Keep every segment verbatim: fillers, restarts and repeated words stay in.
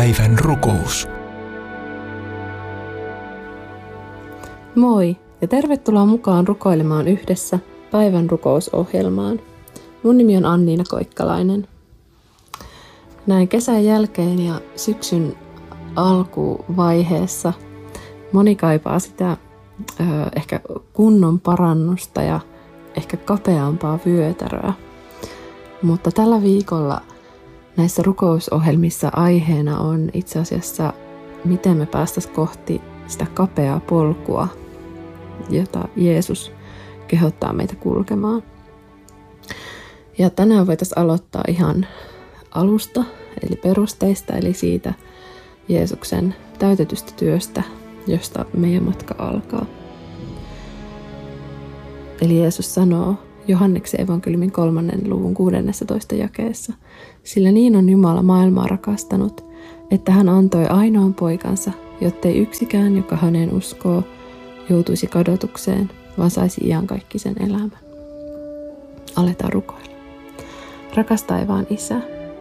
Päivän rukous. Moi ja tervetuloa mukaan rukoilemaan yhdessä päivän rukousohjelmaan. Mun nimi on Anniina Koikkalainen. Näin kesän jälkeen ja syksyn alkuvaiheessa moni kaipaa sitä ö, ehkä kunnon parannusta ja ehkä kapeampaa vyötäröä. Mutta tällä viikolla näissä rukousohjelmissa aiheena on itse asiassa, miten me päästäisiin kohti sitä kapeaa polkua, jota Jeesus kehottaa meitä kulkemaan. Ja tänään voitaisiin aloittaa ihan alusta, eli perusteista, eli siitä Jeesuksen täytetystä työstä, josta meidän matka alkaa. Eli Jeesus sanoo Johanneksen evankeliumin kolmannen luvun kuudennessatoista jakeessa, sillä niin on Jumala maailmaa rakastanut, että hän antoi ainoan poikansa, jottei yksikään, joka häneen uskoo, joutuisi kadotukseen, vaan saisi iankaikkisen elämän. Aletaan rukoilla. Rakas taivaan Isä,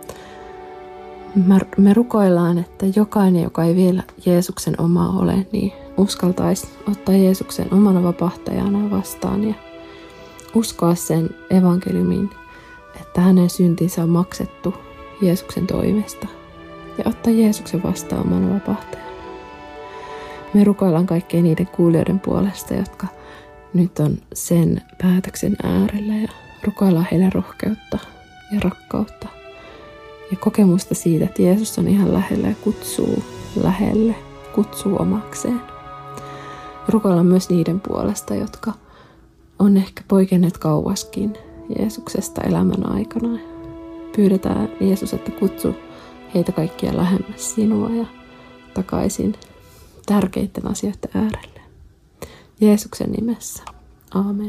me rukoillaan, että jokainen, joka ei vielä Jeesuksen oma ole, niin uskaltaisi ottaa Jeesuksen omana vapahtajana vastaan ja uskoa sen evankeliumin, että hänen syntinsä on maksettu Jeesuksen toimesta ja ottaa Jeesuksen vastaan omana vapahtajana. Me rukoillaan kaikkien niiden kuulijoiden puolesta, jotka nyt on sen päätöksen äärellä ja rukoillaan heille rohkeutta ja rakkautta ja kokemusta siitä, että Jeesus on ihan lähellä ja kutsuu lähelle, kutsuu omakseen. Rukoillaan myös niiden puolesta, jotka on ehkä poikenneet kauaskin Jeesuksesta elämän aikana. Pyydetään Jeesus, että kutsu heitä kaikkia lähemmäs sinua ja takaisin tärkeiden asioiden äärelle. Jeesuksen nimessä. Aamen.